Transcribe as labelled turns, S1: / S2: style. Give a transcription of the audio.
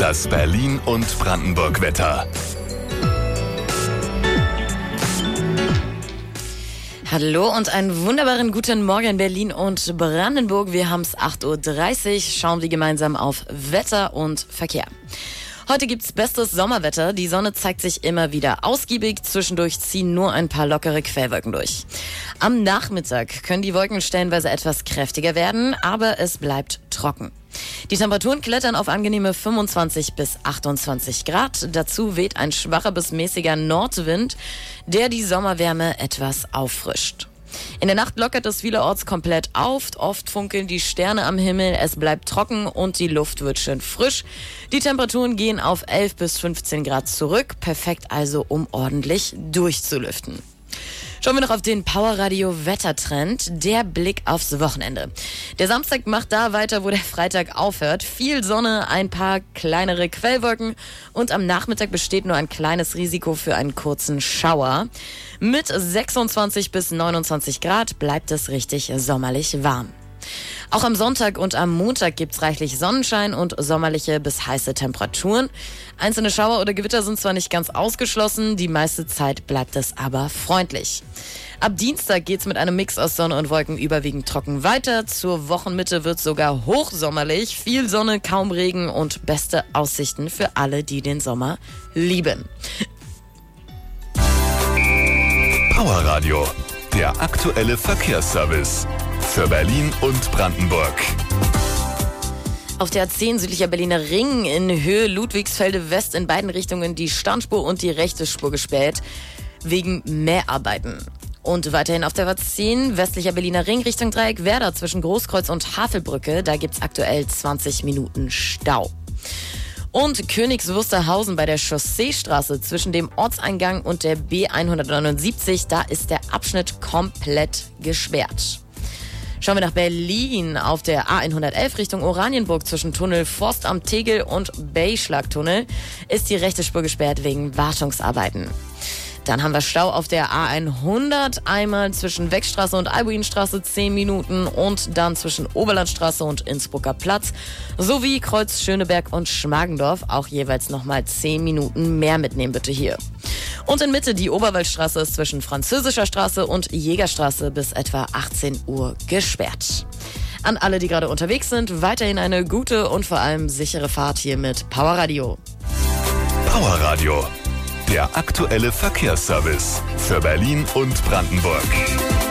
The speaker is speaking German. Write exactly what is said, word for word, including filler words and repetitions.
S1: Das Berlin- und Brandenburg-Wetter.
S2: Hallo und einen wunderbaren guten Morgen in Berlin und Brandenburg. Wir haben es acht Uhr dreißig, schauen wir gemeinsam auf Wetter und Verkehr. Heute gibt's bestes Sommerwetter. Die Sonne zeigt sich immer wieder ausgiebig. Zwischendurch ziehen nur ein paar lockere Quellwolken durch. Am Nachmittag können die Wolken stellenweise etwas kräftiger werden, aber es bleibt trocken. Die Temperaturen klettern auf angenehme fünfundzwanzig bis achtundzwanzig Grad. Dazu weht ein schwacher bis mäßiger Nordwind, der die Sommerwärme etwas auffrischt. In der Nacht lockert es vielerorts komplett auf. Oft funkeln die Sterne am Himmel. Es bleibt trocken und die Luft wird schön frisch. Die Temperaturen gehen auf elf bis fünfzehn Grad zurück. Perfekt also, um ordentlich durchzulüften. Schauen wir noch auf den Powerradio-Wettertrend. Der Blick aufs Wochenende. Der Samstag macht da weiter, wo der Freitag aufhört. Viel Sonne, ein paar kleinere Quellwolken und am Nachmittag besteht nur ein kleines Risiko für einen kurzen Schauer. Mit sechsundzwanzig bis neunundzwanzig Grad bleibt es richtig sommerlich warm. Auch am Sonntag und am Montag gibt's reichlich Sonnenschein und sommerliche bis heiße Temperaturen. Einzelne Schauer oder Gewitter sind zwar nicht ganz ausgeschlossen, die meiste Zeit bleibt es aber freundlich. Ab Dienstag geht's mit einem Mix aus Sonne und Wolken überwiegend trocken weiter. Zur Wochenmitte wird's sogar hochsommerlich, viel Sonne, kaum Regen und beste Aussichten für alle, die den Sommer lieben.
S1: Powerradio, der aktuelle Verkehrsservice für Berlin und Brandenburg.
S2: Auf der A zehn südlicher Berliner Ring in Höhe Ludwigsfelde West in beiden Richtungen die Starnspur und die rechte Spur gesperrt wegen Mäharbeiten. Und weiterhin auf der A zehn westlicher Berliner Ring Richtung Dreieck Werder zwischen Großkreuz und Havelbrücke. Da gibt's aktuell zwanzig Minuten Stau. Und Königs Wusterhausen bei der Chausseestraße zwischen dem Ortseingang und der B hundertneunundsiebzig, da ist der Abschnitt komplett gesperrt. Schauen wir nach Berlin. Auf der A hundertelf Richtung Oranienburg zwischen Tunnel Forstamt Tegel und Beischlagtunnel ist die rechte Spur gesperrt wegen Wartungsarbeiten. Dann haben wir Stau auf der A hundert, einmal zwischen Weckstraße und Albuinstraße zehn Minuten und dann zwischen Oberlandstraße und Innsbrucker Platz sowie Kreuz Schöneberg und Schmargendorf auch jeweils nochmal zehn Minuten mehr mitnehmen bitte hier. Und in Mitte die Oberwaldstraße ist zwischen Französischer Straße und Jägerstraße bis etwa achtzehn Uhr gesperrt. An alle, die gerade unterwegs sind, weiterhin eine gute und vor allem sichere Fahrt hier mit Powerradio.
S1: Powerradio, der aktuelle Verkehrsservice für Berlin und Brandenburg.